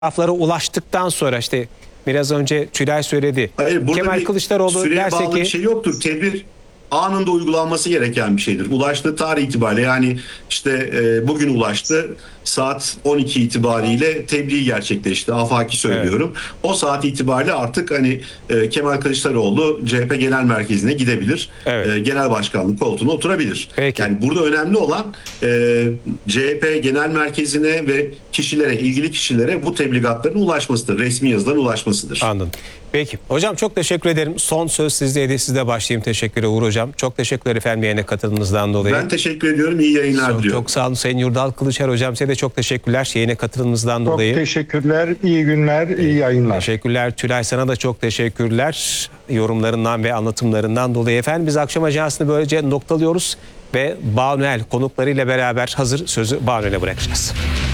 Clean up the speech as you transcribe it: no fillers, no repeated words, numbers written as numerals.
taraflara ulaştıktan sonra işte biraz önce Tülay söyledi. Hayır, burada Kemal bir Kılıçdaroğlu süreye derse bağlı ki bir şey yoktur. Tedbir anında uygulanması gereken bir şeydir. Ulaştığı tarih itibariyle, yani işte bugün ulaştı, saat 12 itibariyle tebliğ gerçekleşti. Afaki söylüyorum. Evet. O saat itibariyle artık hani Kemal Kılıçdaroğlu CHP Genel Merkezi'ne gidebilir. Evet. Genel Başkanlık koltuğuna oturabilir. Peki. Yani burada önemli olan CHP Genel Merkezi'ne ve kişilere, ilgili kişilere bu tebligatların ulaşmasıdır. Resmi yazıların ulaşmasıdır. Anladım. Peki. Hocam çok teşekkür ederim. Son söz sizdeydi. Sizde başlayayım. Teşekkürler Uğur Hocam. Çok teşekkürler efendim yayına katıldığınızdan dolayı. Ben teşekkür ediyorum. İyi yayınlar diliyorum. Çok sağ olun Sayın Yurdal Kılıçer Hocam. Size de çok teşekkürler yayına katıldığınızdan dolayı. Çok teşekkürler. İyi günler, iyi yayınlar. Teşekkürler. Tülay, sana da çok teşekkürler. Yorumlarından ve anlatımlarından dolayı. Efendim biz akşam ajansını böylece noktalıyoruz ve Banu El konuklarıyla beraber hazır, sözü Banu El'e bırakacağız.